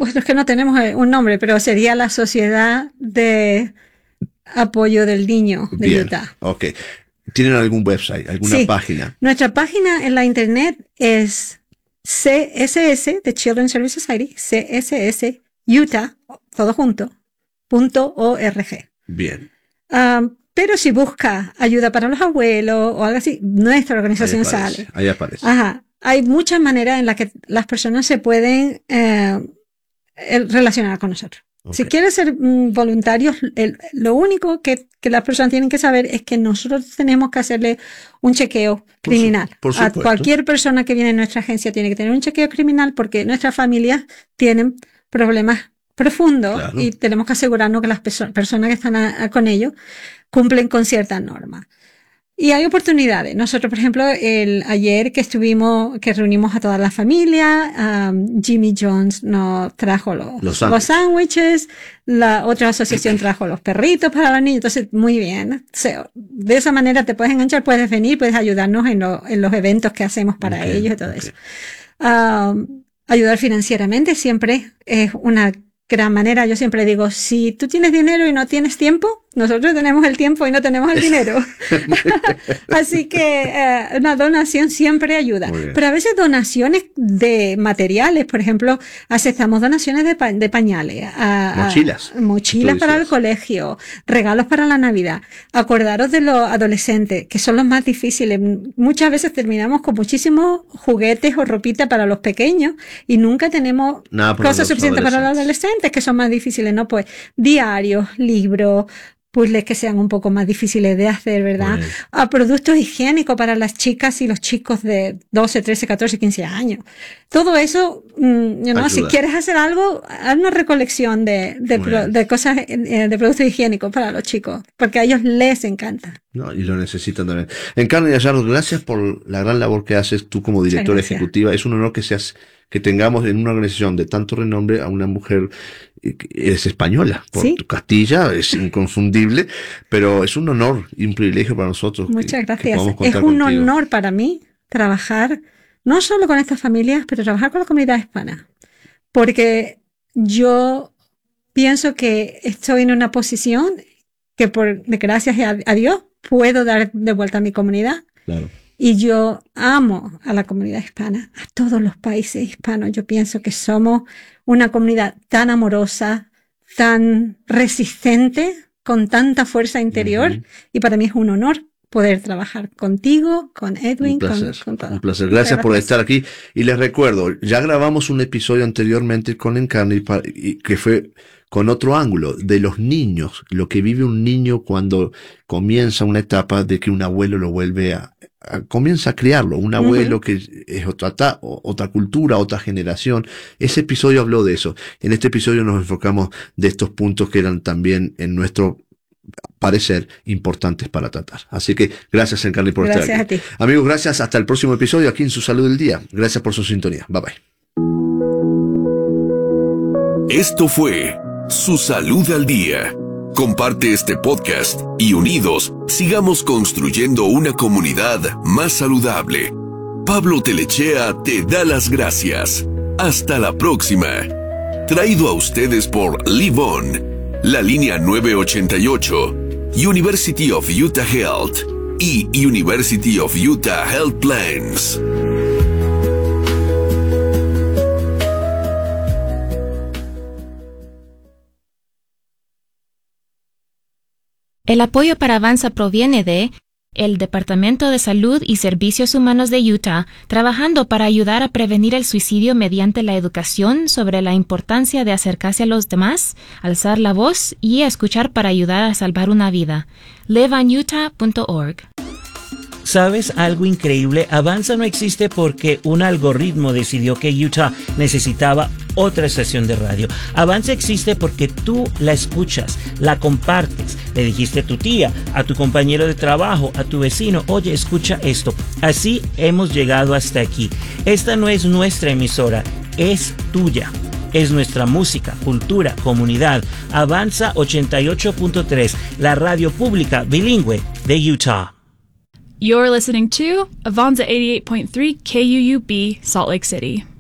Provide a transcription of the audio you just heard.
pues es que no tenemos un nombre, pero sería la Sociedad de Apoyo del Niño de Bien, Utah. Ok. ¿Tienen algún website, alguna página? Nuestra página en la internet es CSS, de Children's Service Society, CSS Utah, todo junto, .org. Bien. Pero si busca ayuda para los abuelos o algo así, nuestra organización sale. Ahí aparece. Ajá. Hay muchas maneras en las que las personas se pueden relacionar con nosotros. Okay. Si quieres ser voluntarios, lo único que las personas tienen que saber es que nosotros tenemos que hacerle un chequeo criminal. Por supuesto. A cualquier persona que viene en nuestra agencia tiene que tener un chequeo criminal porque nuestras familias tienen problemas profundos y tenemos que asegurarnos que las personas que están con ellos cumplen con ciertas normas. Y hay oportunidades. Nosotros, por ejemplo, ayer que reunimos a toda la familia, Jimmy Jones nos trajo los sándwiches, la otra asociación trajo los perritos para los niños. Entonces, muy bien. De esa manera te puedes enganchar, puedes venir, puedes ayudarnos en los eventos que hacemos para ellos y todo eso. Ayudar financieramente siempre es una gran manera. Yo siempre digo, si tú tienes dinero y no tienes tiempo, nosotros tenemos el tiempo y no tenemos el dinero. Así que una donación siempre ayuda. Pero a veces donaciones de materiales, por ejemplo, aceptamos donaciones de pañales, mochilas para el colegio, regalos para la Navidad. Acordaros de los adolescentes, que son los más difíciles. Muchas veces terminamos con muchísimos juguetes o ropita para los pequeños y nunca tenemos cosas suficientes para los adolescentes, que son más difíciles, ¿no? Pues diarios, libros, puzzles que sean un poco más difíciles de hacer, ¿verdad? A productos higiénicos para las chicas y los chicos de 12, 13, 14, 15 años. Todo eso, si quieres hacer algo, haz una recolección de cosas, de productos higiénicos para los chicos, porque a ellos les encanta. No, y lo necesitan también. Encarna y Gallardo, gracias por la gran labor que haces tú como directora ejecutiva. Es un honor que tengamos en una organización de tanto renombre a una mujer. Eres española, por tu Castilla, es inconfundible, pero es un honor y un privilegio para nosotros. Muchas gracias. Es un honor para mí trabajar, no solo con estas familias, pero trabajar con la comunidad hispana, porque yo pienso que estoy en una posición que gracias a Dios puedo dar de vuelta a mi comunidad. Claro. Y yo amo a la comunidad hispana, a todos los países hispanos. Yo pienso que somos una comunidad tan amorosa, tan resistente, con tanta fuerza interior. Y para mí es un honor poder trabajar contigo, con Edwin, con todo. Un placer. Gracias por estar aquí. Y les recuerdo, ya grabamos un episodio anteriormente con Encarna y que fue con otro ángulo, de los niños, lo que vive un niño cuando comienza una etapa de que un abuelo lo vuelve comienza a criarlo, un abuelo que es otra cultura, otra generación. Ese episodio habló de eso. En este episodio nos enfocamos de estos puntos que eran también, en nuestro parecer, importantes para tratar. Así que gracias, Encarna, por estar aquí. Gracias a ti. Amigos, gracias. Hasta el próximo episodio aquí en Su Salud del Día. Gracias por su sintonía. Bye bye. Esto fue Su Salud al Día. Comparte este podcast y unidos sigamos construyendo una comunidad más saludable. Pablo Telechea te da las gracias. Hasta la próxima. Traído a ustedes por Live On, la línea 988, University of Utah Health y University of Utah Health Plans. El apoyo para Avanza proviene de el Departamento de Salud y Servicios Humanos de Utah, trabajando para ayudar a prevenir el suicidio mediante la educación sobre la importancia de acercarse a los demás, alzar la voz y escuchar para ayudar a salvar una vida. liveonutah.org. ¿Sabes algo increíble? Avanza no existe porque un algoritmo decidió que Utah necesitaba otra estación de radio. Avanza existe porque tú la escuchas, la compartes, le dijiste a tu tía, a tu compañero de trabajo, a tu vecino, oye, escucha esto. Así hemos llegado hasta aquí. Esta no es nuestra emisora, es tuya. Es nuestra música, cultura, comunidad. Avanza 88.3, la radio pública bilingüe de Utah. You're listening to Avanza 88.3 KUUB, Salt Lake City.